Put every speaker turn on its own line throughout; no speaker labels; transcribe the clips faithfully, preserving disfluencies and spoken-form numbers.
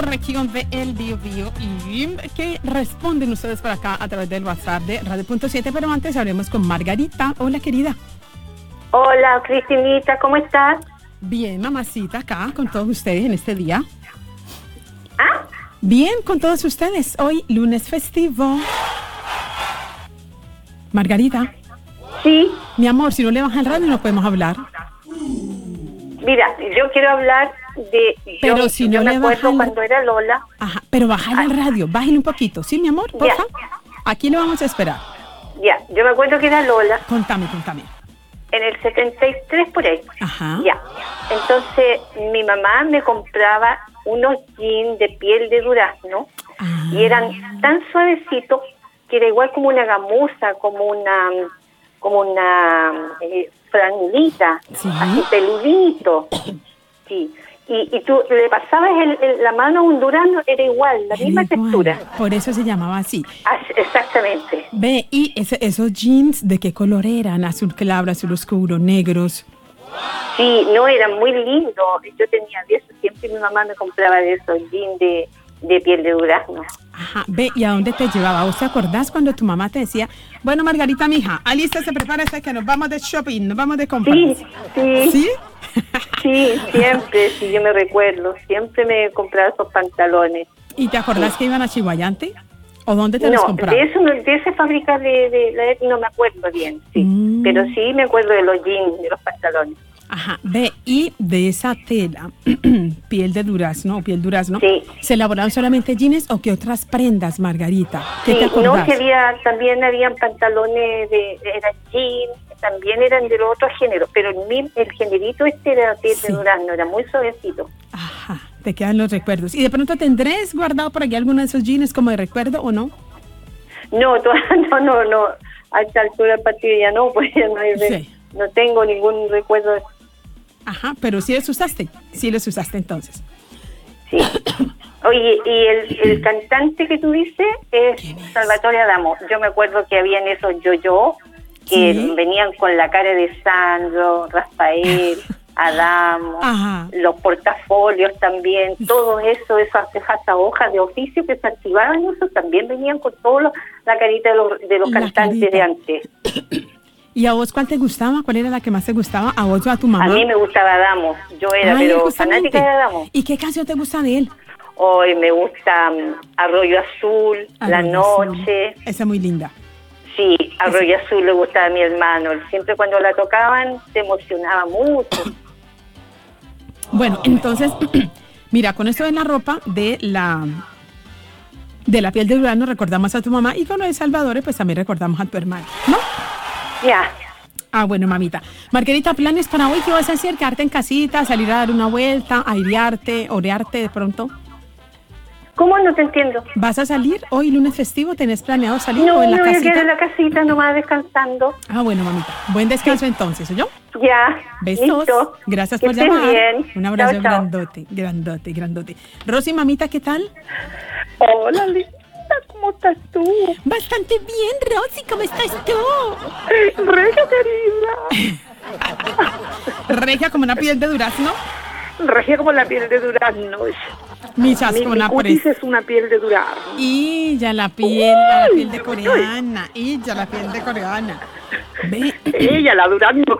región de El Biobío y que responden ustedes por acá a través del WhatsApp de Radio Punto siete, pero antes hablemos con Margarita. Hola, querida.
Hola, Cristinita, ¿cómo estás?
Bien, mamacita, acá con todos ustedes en este día.
¿Ah?
Bien, con todos ustedes, hoy lunes festivo. Margarita.
Sí.
Mi amor, si no le baja el radio no podemos hablar.
Mira, yo quiero hablar de...
Pero
yo,
si no
yo me
le
acuerdo
baja el...
cuando era Lola.
Ajá, pero bájale el radio, bájale un poquito, ¿sí, mi amor? Porfa.
Ya.
Aquí lo vamos a esperar.
Ya, yo me acuerdo que era Lola.
Contame, contame.
En el setenta y tres por ahí.
Ajá.
Ya. Entonces, mi mamá me compraba unos jeans de piel de durazno
Ah.
y eran tan suavecitos que era igual como una gamuza, como una como una eh, franelita,
Sí.
así peludito. Sí. Y, y tú le pasabas el, el, la mano a un durazno, era igual, la
Era
misma
igual,
textura.
por eso se llamaba así.
As- exactamente.
Ve, y ese- esos jeans, ¿de qué color eran? Azul claro, azul oscuro, negros.
Sí, no, eran muy lindos. Yo tenía de eso, siempre mi mamá me compraba de esos jeans de, de piel de durazno.
Ajá, ve, ¿y a dónde te llevaba? ¿Vos te acordás cuando tu mamá te decía, bueno, Margarita, mija, alístase, prepárese que nos vamos de shopping, nos vamos de compras?
Sí, sí,
¿Sí?
sí, siempre, sí, yo me recuerdo. Siempre me compraba esos pantalones.
¿Y te acordás que iban a Chihuayante? ¿O dónde te los
No,
compraban?
de eso, no- de esa fábrica de, de la- no me acuerdo bien, sí.
Mm.
Pero sí me acuerdo de los jeans, de los pantalones.
Ajá, ve, y de esa tela, piel de durazno o piel durazno,
Sí.
¿se elaboraban solamente jeans o qué otras prendas, Margarita? ¿Qué
Sí,
te acordás?
no, que había, también habían pantalones de, eran jeans, también eran de los otros géneros, pero el, mi- el generito este era piel
Sí.
de durazno, era muy suavecito.
Ajá, te quedan los recuerdos. ¿Y de pronto tendrés guardado por aquí alguno de esos jeans como de recuerdo o no?
No, to- no, no, no, a esta altura del partido ya no, pues ya no, hay re-
Sí.
no tengo ningún recuerdo.
Ajá, pero sí los usaste, sí los usaste entonces.
Sí. Oye, y el, el cantante que tú dices es Salvatore Adamo. Yo me acuerdo que habían esos yo-yo que
Sí.
venían con la cara de Sandro, Rafael, Adamo,
Ajá.
los portafolios también, todo eso, esas, esas hojas de oficio que se activaban, eso también venían con todo lo- la carita de los, de los
La
cantantes
carita.
de antes.
¿Y a vos cuál te gustaba? ¿Cuál era la que más te gustaba? ¿A vos o a tu mamá?
A mí me gustaba Adamo, yo era,
Ay,
pero
justamente.
fanática de Adamo.
¿Y qué canción te gusta de él?
Hoy me gusta um, Arroyo Azul, La
Arroyo Azul.
Noche.
Esa es muy linda.
Sí, Arroyo Azul le gustaba a mi hermano. Siempre cuando la tocaban se emocionaba mucho.
Bueno, entonces, mira, con esto de la ropa de la de la piel de durazno recordamos a tu mamá y con lo de Salvador pues también recordamos a tu hermano, ¿no?
Ya.
Ah, bueno, mamita. Margarita, ¿planes para hoy? ¿Qué vas a hacer? ¿Quedarte en casita? ¿Salir a dar una vuelta? ¿Airearte? ¿Orearte de pronto?
¿Cómo no te entiendo?
¿Vas a salir hoy, lunes festivo? ¿Tenés planeado salir
No,
o en la
me voy a
casita?
quedar en la casita nomás descansando.
Ah, bueno, mamita. Buen descanso entonces, ¿oyó?
Ya.
Besos.
Listo.
Gracias
Que
por
estés
llamar.
bien.
Un abrazo
Chao, chao.
grandote, grandote, grandote. Rosy, mamita, ¿qué tal?
Hola, linda. ¿Cómo estás tú?
Bastante bien, Rosy. ¿Cómo estás tú?
Regia, querida.
Regia como una piel de durazno.
Regia como la piel de durazno.
Mi chasco,
Mi, mi
una
cutis
pres.
es una piel de durazno.
Y ya la piel, la piel de coreana. Y ya la piel de coreana. Ve.
Ella, la durazno.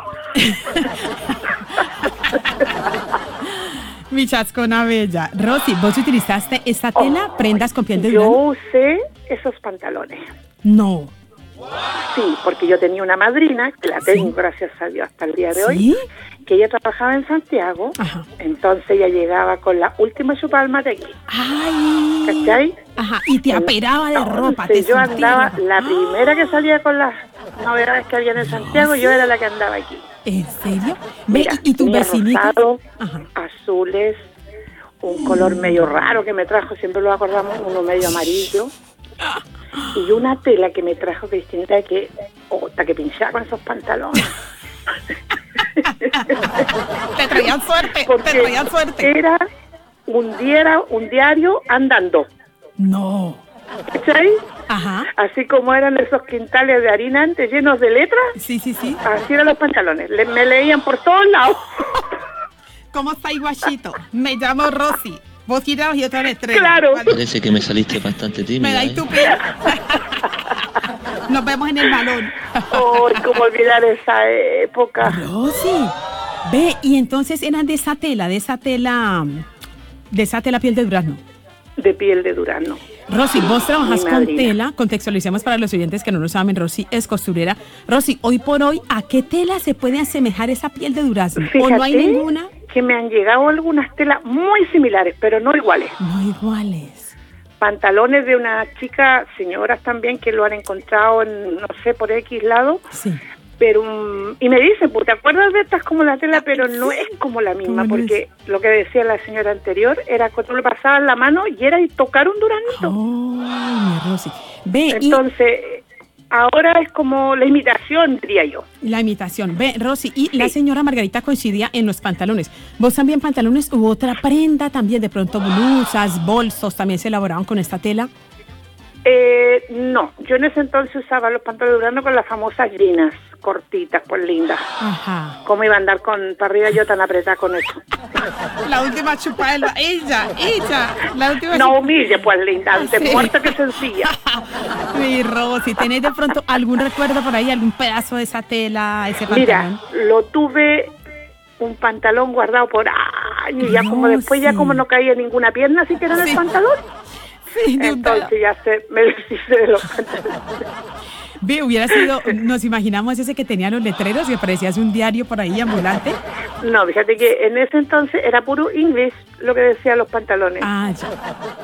Mi chascona bella. Rosy, ¿vos utilizaste esta tela, prendas con piel de
Yo
durazno?
usé esos pantalones.
No.
Sí, porque yo tenía una madrina, que la tengo,
¿Sí?
gracias a Dios, hasta el día de hoy,
¿Sí?
que ella trabajaba en Santiago.
Ajá.
Entonces ella llegaba con la última chupalma de aquí.
Ay.
¿Cachai?
Ajá. Y te aperaba de ropa. Te
Entonces yo
surtía
andaba,
de ropa.
la primera que salía con las novedades que había en Santiago, yo era la que andaba aquí.
¿En serio? Ve,
Mira,
y, y tus
tenía
vecinitas.
rosado,
Ajá.
azules, un color medio raro que me trajo, siempre lo acordamos, uno medio amarillo. Y una tela que me trajo Cristinita que, otra que pinchaba con esos pantalones.
Te traían suerte,
Porque
te traían suerte.
era un, diario, un diario andando.
No.
¿Cachai?
Ajá.
Así como eran esos quintales de harina antes llenos de letras,
Sí, sí, sí.
así eran los pantalones. Le- me leían por todos lados.
¿Cómo está, guachito? Me llamo Rosy. Vos girados y otra vez tres.
Claro.
Vale.
Parece que me saliste bastante tímida.
Me da
¿eh?
tu pena. Nos vemos en el balón.
Oh, cómo olvidar esa época.
Rosy, ve, y entonces eran de esa tela, de esa tela, de esa tela piel de durazno.
De piel de durazno.
Rosy, vos trabajas
Mi
con
madrina.
tela, contextualicemos para los oyentes que no lo saben, Rosy es costurera. Rosy, hoy por hoy, ¿a qué tela se puede asemejar esa piel de durazno? ¿O no hay
Fíjate
ninguna?
que me han llegado algunas telas muy similares, pero no iguales.
No iguales.
Pantalones de una chica, señoras también, que lo han encontrado en, no sé, por X lado,
Sí.
pero um, y me dicen, pues, ¿te acuerdas de estas como la tela? Pero no es como la misma,
¿Cómo no
porque lo que decía la señora anterior era que tú le pasabas la mano y era y tocar un duranito.
Ay, mi Rosy. Ve,
Entonces, ahora es como la imitación, diría yo.
y la imitación. Ve, Rosy, y la señora Margarita coincidía en los pantalones. ¿Vos también pantalones u otra prenda también? De pronto blusas, bolsos, ¿también se elaboraban con esta tela?
Eh, no, yo en ese entonces usaba los pantalones de durazno con las famosas grinas, cortitas, pues lindas.
Ajá.
¿Cómo iba a andar con para arriba yo tan apretada con eso?
La última chupada, ella, ella. La última
No humille, pues linda, antes
Sí.
muerta que sencilla.
Mi Rosy, ¿tenés de pronto algún recuerdo por ahí, algún pedazo de esa tela, ese pantalón?
Mira, lo tuve un pantalón guardado por años, ya como
No,
después ya
sí.
como no caía ninguna pierna siquiera en
Sí.
el pantalón.
Sí, de un
Entonces
pedazo.
ya se me deshice de los pantalones.
Ve, hubiera sido, nos imaginamos ese que tenía los letreros y parecías un diario por ahí ambulante.
No, fíjate que en ese entonces era puro English lo que decían los pantalones.
Ah, ya.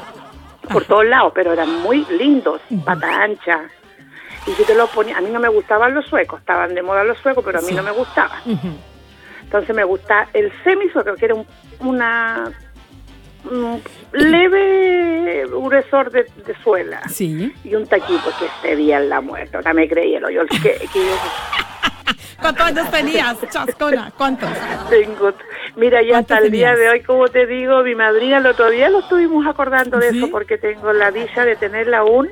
Por todos lados, pero eran muy lindos, pata ancha. Y si te los ponía, a mí no me gustaban los suecos, estaban de moda los suecos, pero a mí
Sí.
no me gustaban.
Ujú.
Entonces me gusta el semisueco, que era un, una un leve gruesor de, de suela.
Sí.
Y un taquito que se veía en la muerte. Ahora me creí el hoyo que, que yo
¿Cuántos años tenías, chascona? ¿Cuántos?
tengo. Mira, ya
¿Cuántos
hasta el día
tenías?
de hoy, como te digo, mi madrina el otro día lo estuvimos acordando de
¿Sí?
eso porque tengo la dicha de tenerla aún.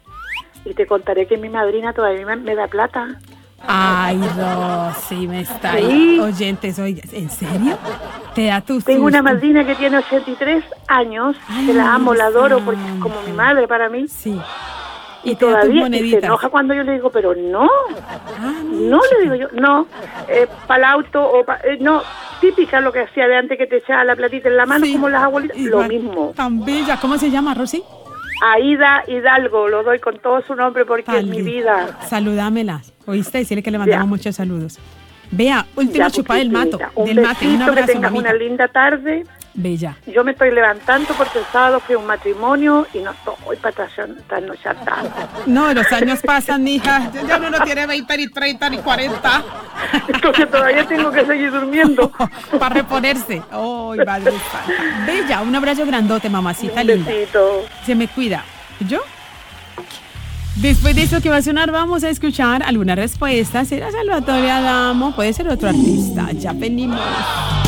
Y te contaré que mi madrina todavía me, me da plata.
Ay, Rosy, me está ahí.
Sí.
Oyentes, oiga, ¿en serio? ¿Te da tu
Tengo una
susto?
madrina que tiene ochenta y tres años,
Ay,
que la amo, la adoro, porque
Santa.
es como mi madre para mí.
Sí.
Y,
te da tus
todavía y se
moneditas.
enoja cuando yo le digo, pero no,
Ah,
no le digo yo, no, eh, para el auto, o pa- eh, no, típica lo que hacía de antes que te echaba la platita en la mano,
sí.
como las abuelitas, lo
Igual.
mismo.
Tan bella. ¿Cómo se llama, Rosy?
Aida Hidalgo, lo doy con todo su nombre porque es mi
Tan
vida.
Saludámelas. ¿Oíste? Decirle que le mandamos
Ya.
muchos saludos. Vea, última
Ya,
chupada del
poquitita.
mato.
Un
del mate. Un
besito, que
abrazo,
tengas
mamita.
una linda tarde.
Bella.
Yo me estoy levantando porque el sábado fui a un matrimonio y no estoy para trasnochar tanto.
No, los años pasan, mija. Ya uno no tiene veinte, ni treinta, ni cuarenta.
Entonces todavía tengo que seguir durmiendo.
Para reponerse. ¡Ay, madre santa! Bella, un abrazo grandote, mamacita
Un
linda.
besito.
Se me cuida. ¿Yo? Después de eso que va a sonar, vamos a escuchar algunas respuestas. ¿Será Salvatore Adamo? Puede ser otro artista. Ya venimos.